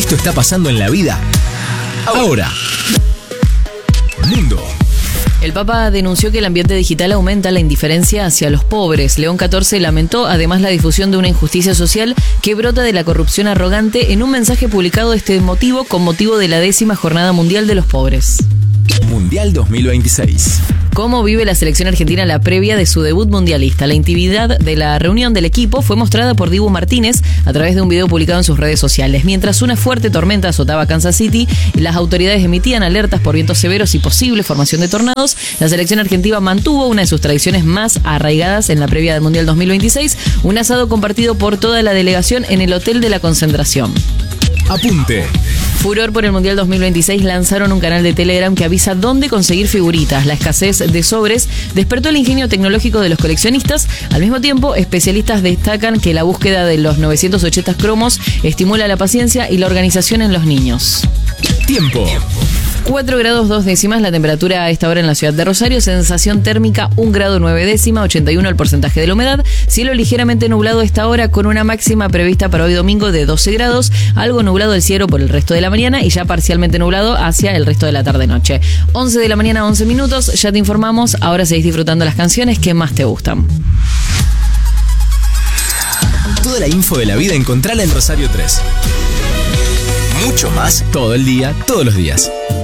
Esto está pasando en la vida ahora. Mundo. El Papa denunció que el ambiente digital aumenta la indiferencia hacia los pobres. León XIV lamentó además la difusión de una injusticia social que brota de la corrupción arrogante en un mensaje publicado con motivo de la 10ª Jornada Mundial de los Pobres. Mundial 2026. ¿Cómo vive la selección argentina la previa de su debut mundialista? La intimidad de la reunión del equipo fue mostrada por Dibu Martínez a través de un video publicado en sus redes sociales. Mientras una fuerte tormenta azotaba Kansas City y las autoridades emitían alertas por vientos severos y posible formación de tornados, la selección argentina mantuvo una de sus tradiciones más arraigadas en la previa del Mundial 2026, un asado compartido por toda la delegación en el Hotel de la Concentración. Apunte. Furor por el Mundial 2026, lanzaron un canal de Telegram que avisa dónde conseguir figuritas. La escasez de sobres despertó el ingenio tecnológico de los coleccionistas. Al mismo tiempo, especialistas destacan que la búsqueda de los 980 cromos estimula la paciencia y la organización en los niños. Tiempo. 4 grados 2 décimas la temperatura a esta hora en la ciudad de Rosario, sensación térmica 1 grado 9 décimas, 81 el porcentaje de la humedad, cielo ligeramente nublado a esta hora con una máxima prevista para hoy domingo de 12 grados, algo nublado el cielo por el resto de la mañana y ya parcialmente nublado hacia el resto de la tarde-noche. 11 de la mañana, 11 minutos, ya te informamos, ahora seguís disfrutando las canciones que más te gustan. Toda la info de la vida encontrala en Rosario 3. Mucho más todo el día, todos los días.